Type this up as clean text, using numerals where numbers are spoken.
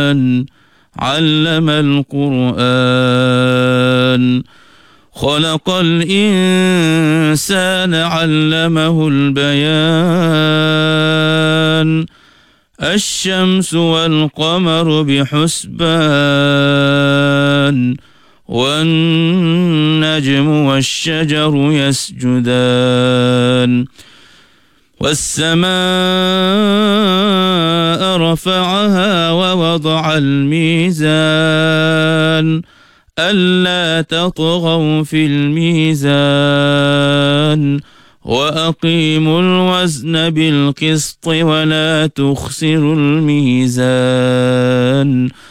علم القرآن خلق الإنسان علمه البيان الشمس والقمر بحسبان والنجم والشجر يسجدان والسماء رفعها ووضع الميزان ألا تطغوا في الميزان وأقيموا الوزن بالقسط ولا تخسروا الميزان